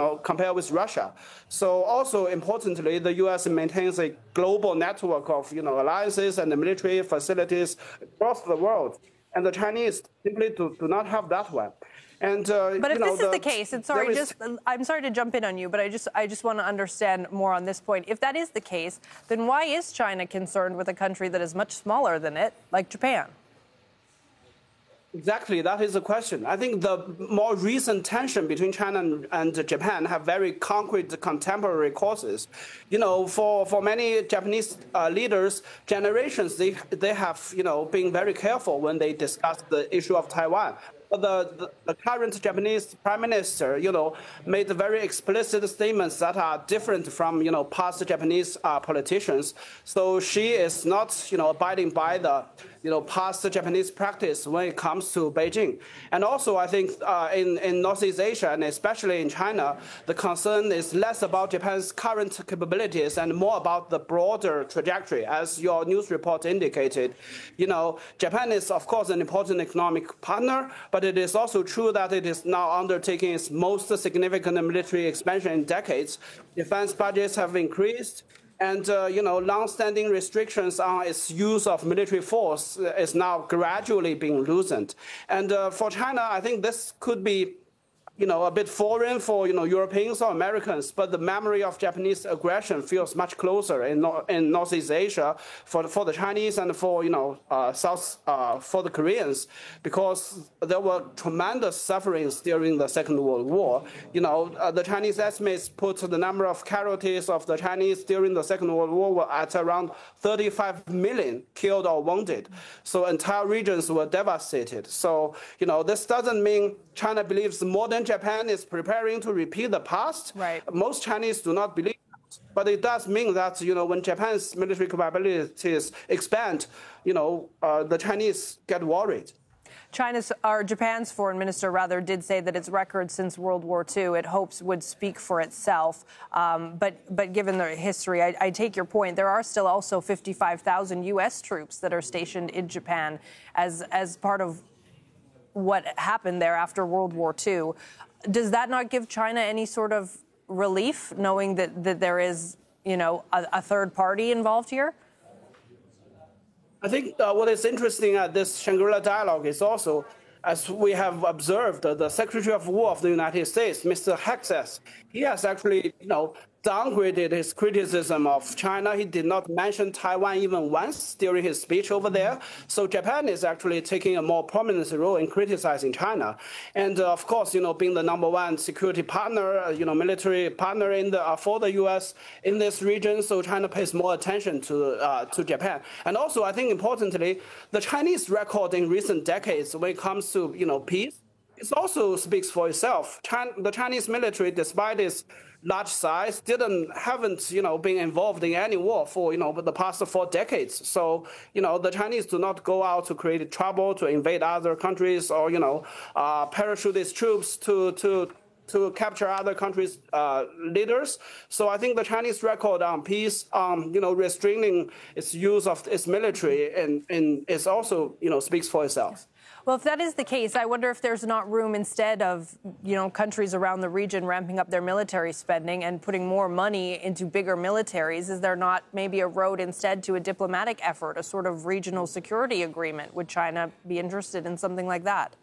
compared with Russia. So also importantly, the U.S. maintains a global network of, alliances and military facilities across the world. And the Chinese simply do not have that one. And, but if this is the case, and I'm sorry to jump in on you, but I just want to understand more on this point. If that is the case, then why is China concerned with a country that is much smaller than it, like Japan? Exactly, that is the question. I think the more recent tension between China and Japan have very concrete contemporary causes. For many Japanese leaders, generations, they have, been very careful when they discuss the issue of Taiwan. The current Japanese prime minister, made very explicit statements that are different from, past Japanese politicians. So she is not, abiding by the, past Japanese practice when it comes to Beijing. And also, I think in Northeast Asia, and especially in China, the concern is less about Japan's current capabilities and more about the broader trajectory. As your news report indicated, Japan is, of course, an important economic partner, but it is also true that it is now undertaking its most significant military expansion in decades. Defense budgets have increased. And, long-standing restrictions on its use of military force is now gradually being loosened. And for China, I think this could be, a bit foreign for, Europeans or Americans, but the memory of Japanese aggression feels much closer in Northeast Asia for the Chinese and for, for the Koreans, because there were tremendous sufferings during the Second World War. The Chinese estimates put the number of casualties of the Chinese during the Second World War were at around 35 million killed or wounded. So entire regions were devastated. So, this doesn't mean China believes modern Japan is preparing to repeat the past. Right. Most Chinese do not believe that. But it does mean that, when Japan's military capabilities expand, the Chinese get worried. Japan's foreign minister, did say that its record since World War II, it hopes would speak for itself. But given the history, I take your point. There are still also 55,000 U.S. troops that are stationed in Japan as part of what happened there after World War II. Does that not give China any sort of relief, knowing that there is, a third party involved here? I think what is interesting at this Shangri-La dialogue is also, as we have observed, the Secretary of War of the United States, Mr. Hexas, he has actually, downgraded his criticism of China. He did not mention Taiwan even once during his speech over there. So Japan is actually taking a more prominent role in criticizing China. And of course, being the number one security partner, military partner for the U.S. in this region, so China pays more attention to Japan. And also, I think importantly, the Chinese record in recent decades when it comes to, peace, it also speaks for itself. The Chinese military, despite its large size, haven't been involved in any war for the past 4 decades. So the Chinese do not go out to create trouble, to invade other countries, or parachute its troops to capture other countries' leaders. So I think the Chinese record on peace, restraining its use of its military, and is also speaks for itself. Well, if that is the case, I wonder if there's not room, instead of, countries around the region ramping up their military spending and putting more money into bigger militaries, is there not maybe a road instead to a diplomatic effort, a sort of regional security agreement? Would China be interested in something like that?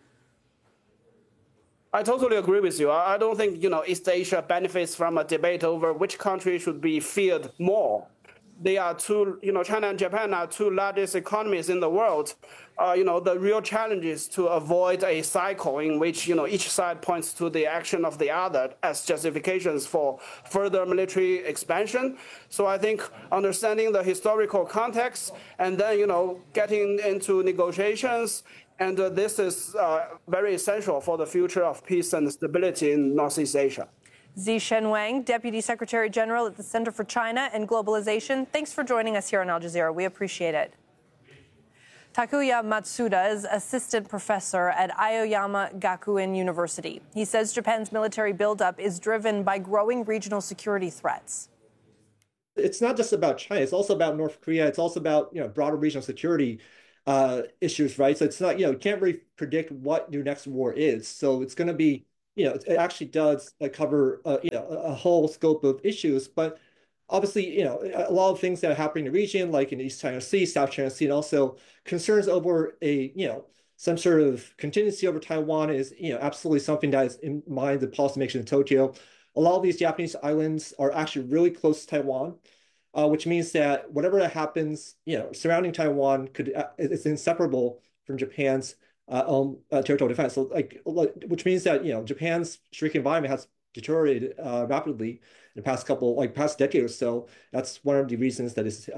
I totally agree with you. I don't think, East Asia benefits from a debate over which country should be feared more. They are China and Japan are two largest economies in the world. The real challenge is to avoid a cycle in which, each side points to the action of the other as justifications for further military expansion. So I think understanding the historical context and then, getting into negotiations, and this is very essential for the future of peace and stability in Northeast Asia. Zhishen Wang, Deputy Secretary General at the Center for China and Globalization. Thanks for joining us here on Al Jazeera. We appreciate it. Takuya Matsuda is assistant professor at Aoyama Gakuen University. He says Japan's military buildup is driven by growing regional security threats. It's not just about China. It's also about North Korea. It's also about broader regional security issues, right? So it's not you can't really predict what your next war is. So it's going to be it actually does cover a whole scope of issues. But obviously, a lot of things that are happening in the region, like in the East China Sea, South China Sea, and also concerns over some sort of contingency over Taiwan is, absolutely something that is in mind the policymakers in Tokyo. A lot of these Japanese islands are actually really close to Taiwan, which means that whatever that happens, surrounding Taiwan is inseparable from Japan's own territorial defense. So, which means that Japan's strategic environment has deteriorated rapidly in the past decade or so. That's one of the reasons that this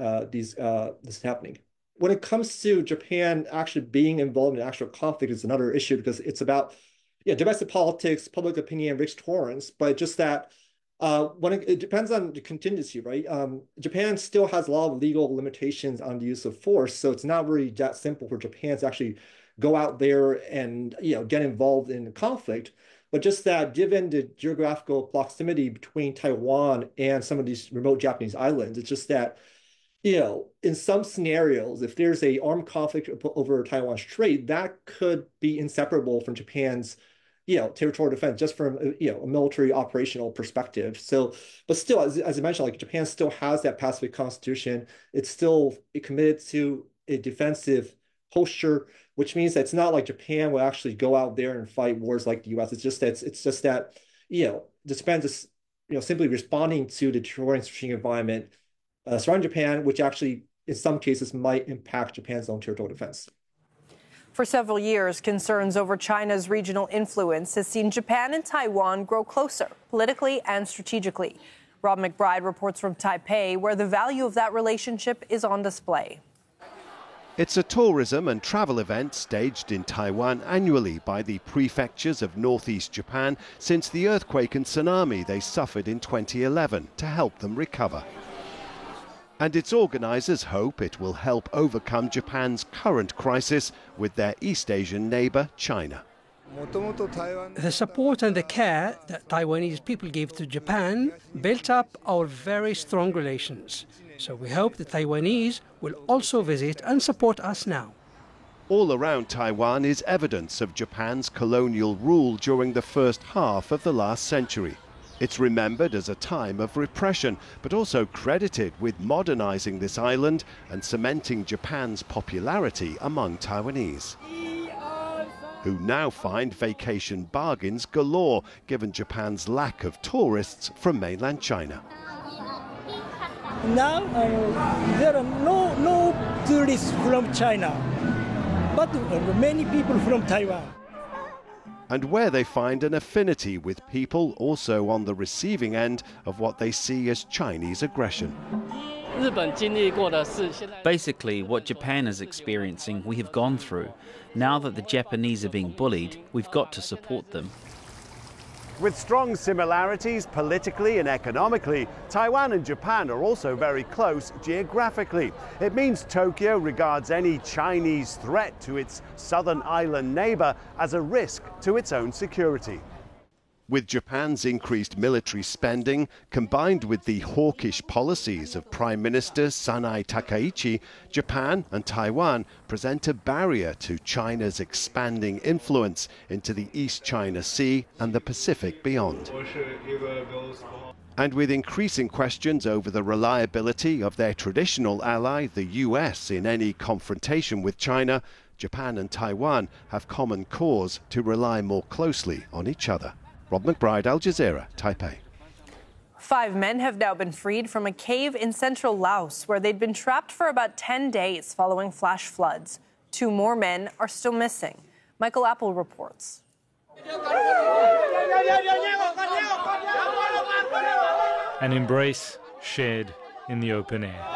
is happening. When it comes to Japan actually being involved in actual conflict is another issue because it's about domestic politics, public opinion, rich torrents, but just that it depends on the contingency, right? Japan still has a lot of legal limitations on the use of force, so it's not really that simple for Japan to actually go out there and get involved in the conflict. But just that, given the geographical proximity between Taiwan and some of these remote Japanese islands, it's just that in some scenarios, if there's a armed conflict over Taiwan Strait, that could be inseparable from Japan's territorial defense, just from a military operational perspective. So, but still, as I mentioned, like Japan still has that pacifist constitution. It's still committed to a defensive posture, which means that it's not like Japan will actually go out there and fight wars like the U.S. It's just that Japan is simply responding to the deteriorating strategic environment surrounding Japan, which actually in some cases might impact Japan's own territorial defense. For several years, concerns over China's regional influence has seen Japan and Taiwan grow closer, politically and strategically. Rob McBride reports from Taipei, where the value of that relationship is on display. It's a tourism and travel event staged in Taiwan annually by the prefectures of northeast Japan since the earthquake and tsunami they suffered in 2011 to help them recover. And its organisers hope it will help overcome Japan's current crisis with their East Asian neighbour, China. The support and the care that Taiwanese people gave to Japan built up our very strong relations. So we hope the Taiwanese will also visit and support us now. All around Taiwan is evidence of Japan's colonial rule during the first half of the last century. It's remembered as a time of repression, but also credited with modernizing this island and cementing Japan's popularity among Taiwanese, who now find vacation bargains galore, given Japan's lack of tourists from mainland China. Now there are no tourists from China, but many people from Taiwan. And where they find an affinity with people also on the receiving end of what they see as Chinese aggression. Basically, what Japan is experiencing, we have gone through. Now that the Japanese are being bullied, we've got to support them. With strong similarities politically and economically, Taiwan and Japan are also very close geographically. It means Tokyo regards any Chinese threat to its southern island neighbour as a risk to its own security. With Japan's increased military spending, combined with the hawkish policies of Prime Minister Sanai Takaichi, Japan and Taiwan present a barrier to China's expanding influence into the East China Sea and the Pacific beyond. And with increasing questions over the reliability of their traditional ally, the US, in any confrontation with China, Japan and Taiwan have common cause to rely more closely on each other. Rob McBride, Al Jazeera, Taipei. 5 men have now been freed from a cave in central Laos where they'd been trapped for about 10 days following flash floods. 2 more men are still missing. Michael Apple reports. An embrace shared in the open air.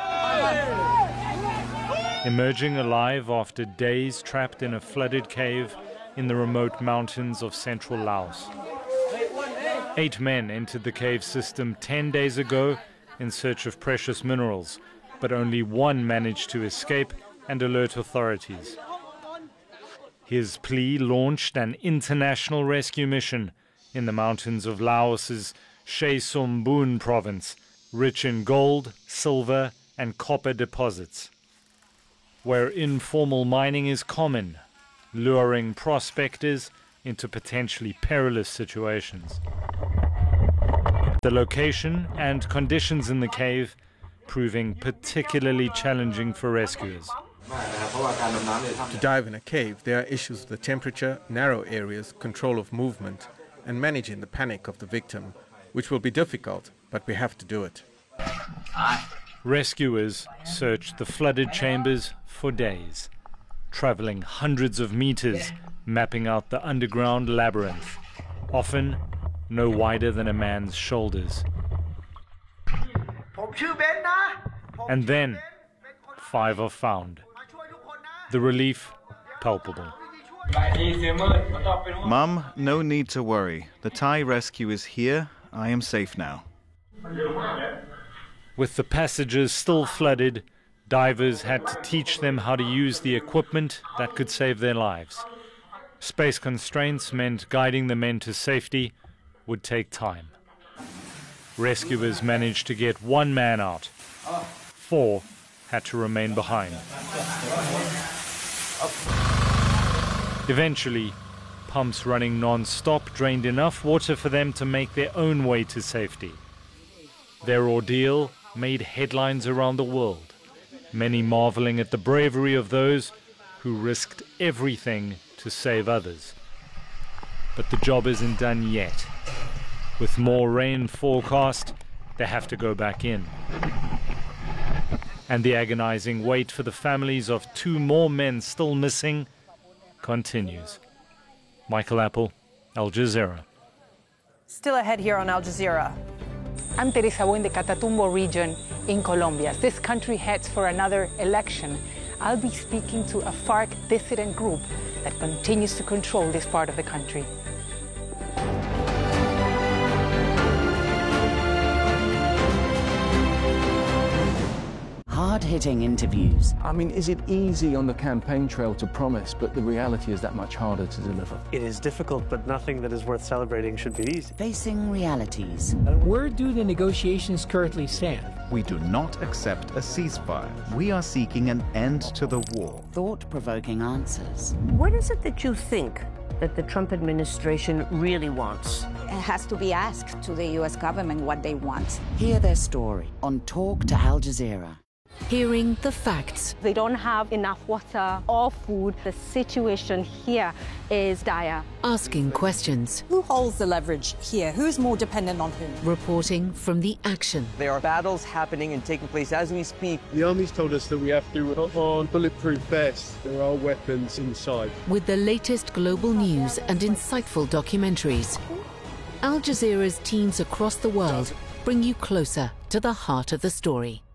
Emerging alive after days trapped in a flooded cave in the remote mountains of central Laos. 8 men entered the cave system 10 days ago in search of precious minerals, but only 1 managed to escape and alert authorities. His plea launched an international rescue mission in the mountains of Laos's Chey Som Boon province, rich in gold, silver, and copper deposits, where informal mining is common, luring prospectors into potentially perilous situations. The location and conditions in the cave proving particularly challenging for rescuers. To dive in a cave, there are issues with the temperature, narrow areas, control of movement, and managing the panic of the victim, which will be difficult, but we have to do it. Rescuers searched the flooded chambers for days, traveling hundreds of meters, mapping out the underground labyrinth, often no wider than a man's shoulders. And then 5 are found. The relief palpable. Mum, no need to worry. The Thai rescue is here. I am safe now. With the passages still flooded, divers had to teach them how to use the equipment that could save their lives. Space constraints meant guiding the men to safety would take time. Rescuers managed to get 1 man out. 4 had to remain behind. Eventually, pumps running non-stop drained enough water for them to make their own way to safety. Their ordeal made headlines around the world, many marveling at the bravery of those who risked everything to save others. But the job isn't done yet. With more rain forecast, they have to go back in. And the agonizing wait for the families of 2 more men still missing continues. Michael Apple, Al Jazeera. Still ahead here on Al Jazeera. I'm Teresa Bo in the Catatumbo region in Colombia. As this country heads for another election, I'll be speaking to a FARC dissident group that continues to control this part of the country. Hard-hitting interviews. I mean, is it easy on the campaign trail to promise, but the reality is that much harder to deliver? It is difficult, but nothing that is worth celebrating should be easy. Facing realities. Where do the negotiations currently stand? We do not accept a ceasefire. We are seeking an end to the war. Thought-provoking answers. What is it that you think that the Trump administration really wants? It has to be asked to the U.S. government what they want. Hear their story on Talk to Al Jazeera. Hearing the facts. They don't have enough water or food. The situation here is dire. Asking questions. Who holds the leverage here? Who's more dependent on whom? Reporting from the action. There are battles happening and taking place as we speak. The army's told us that we have to put on bulletproof vests. There are weapons inside. With the latest global news and insightful documentaries, Al Jazeera's teams across the world bring you closer to the heart of the story.